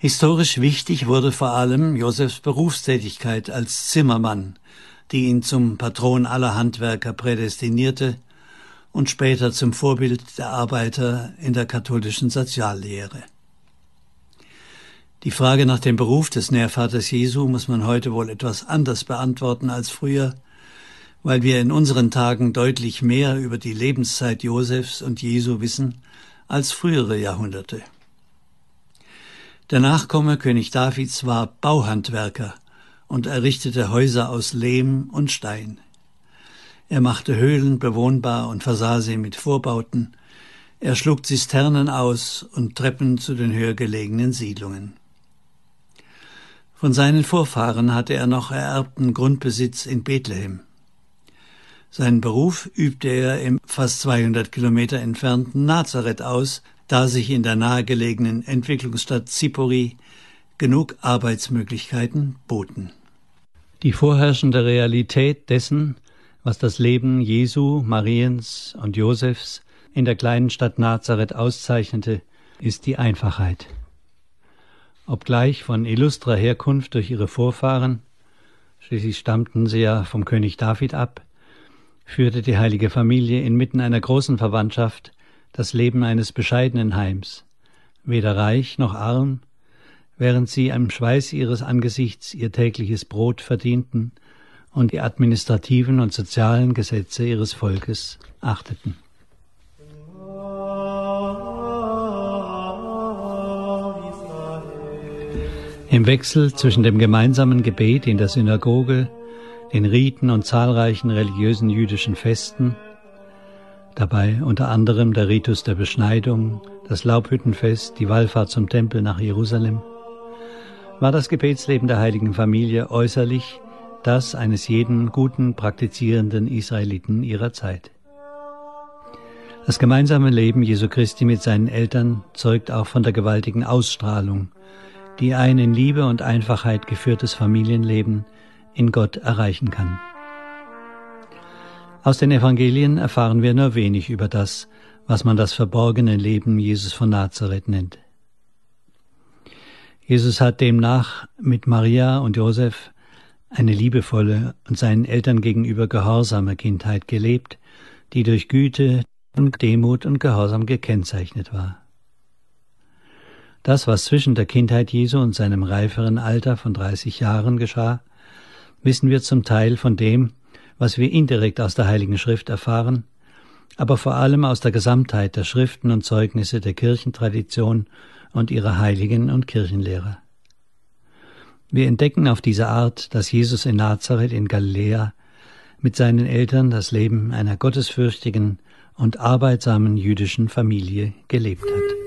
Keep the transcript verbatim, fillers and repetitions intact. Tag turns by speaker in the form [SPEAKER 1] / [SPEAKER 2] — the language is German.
[SPEAKER 1] Historisch wichtig wurde vor allem Josefs Berufstätigkeit als Zimmermann, die ihn zum Patron aller Handwerker prädestinierte und später zum Vorbild der Arbeiter in der katholischen Soziallehre. Die Frage nach dem Beruf des Nährvaters Jesu muss man heute wohl etwas anders beantworten als früher, weil wir in unseren Tagen deutlich mehr über die Lebenszeit Josefs und Jesu wissen als frühere Jahrhunderte. Der Nachkomme König Davids war Bauhandwerker und errichtete Häuser aus Lehm und Stein. Er machte Höhlen bewohnbar und versah sie mit Vorbauten. Er schlug Zisternen aus und Treppen zu den höher gelegenen Siedlungen. Von seinen Vorfahren hatte er noch ererbten Grundbesitz in Bethlehem. Seinen Beruf übte er im fast zweihundert Kilometer entfernten Nazareth aus, da sich in der nahegelegenen Entwicklungsstadt Zippori genug Arbeitsmöglichkeiten boten. Die vorherrschende Realität dessen, was das Leben Jesu, Mariens und Josefs in der kleinen Stadt Nazareth auszeichnete, ist die Einfachheit. Obgleich von illustrer Herkunft durch ihre Vorfahren, schließlich stammten sie ja vom König David ab, führte die heilige Familie inmitten einer großen Verwandtschaft das Leben eines bescheidenen Heims, weder reich noch arm, während sie am Schweiß ihres Angesichts ihr tägliches Brot verdienten und die administrativen und sozialen Gesetze ihres Volkes achteten. Im Wechsel zwischen dem gemeinsamen Gebet in der Synagoge, den Riten und zahlreichen religiösen jüdischen Festen, dabei unter anderem der Ritus der Beschneidung, das Laubhüttenfest, die Wallfahrt zum Tempel nach Jerusalem, war das Gebetsleben der heiligen Familie äußerlich das eines jeden guten, praktizierenden Israeliten ihrer Zeit. Das gemeinsame Leben Jesu Christi mit seinen Eltern zeugt auch von der gewaltigen Ausstrahlung, die ein in Liebe und Einfachheit geführtes Familienleben in Gott erreichen kann. Aus den Evangelien erfahren wir nur wenig über das, was man das verborgene Leben Jesus von Nazareth nennt. Jesus hat demnach mit Maria und Josef eine liebevolle und seinen Eltern gegenüber gehorsame Kindheit gelebt, die durch Güte und Demut und Gehorsam gekennzeichnet war. Das, was zwischen der Kindheit Jesu und seinem reiferen Alter von dreißig Jahren geschah, wissen wir zum Teil von dem, was wir indirekt aus der Heiligen Schrift erfahren, aber vor allem aus der Gesamtheit der Schriften und Zeugnisse der Kirchentradition und ihrer Heiligen und Kirchenlehrer. Wir entdecken auf diese Art, dass Jesus in Nazareth in Galiläa mit seinen Eltern das Leben einer gottesfürchtigen und arbeitsamen jüdischen Familie gelebt hat.